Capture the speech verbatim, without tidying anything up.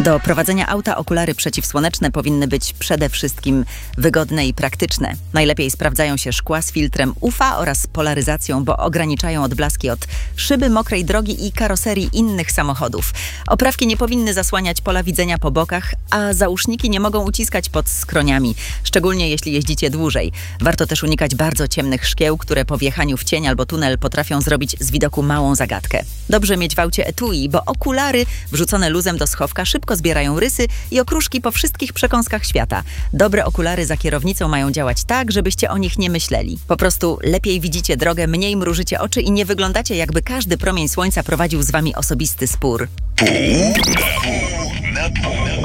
Do prowadzenia auta okulary przeciwsłoneczne powinny być przede wszystkim wygodne i praktyczne. Najlepiej sprawdzają się szkła z filtrem U V A oraz polaryzacją, bo ograniczają odblaski od szyby, mokrej drogi i karoserii innych samochodów. Oprawki nie powinny zasłaniać pola widzenia po bokach, a zauszniki nie mogą uciskać pod skroniami, szczególnie jeśli jeździcie dłużej. Warto też unikać bardzo ciemnych szkieł, które po wjechaniu w cień albo tunel potrafią zrobić z widoku małą zagadkę. Dobrze mieć w aucie etui, bo okulary wrzucone luzem do schowka szybko zbierają rysy i okruszki po wszystkich przekąskach świata. Dobre okulary za kierownicą mają działać tak, żebyście o nich nie myśleli. Po prostu lepiej widzicie drogę, mniej mrużycie oczy i nie wyglądacie, jakby każdy promień słońca prowadził z wami osobisty spór. Pół na pół.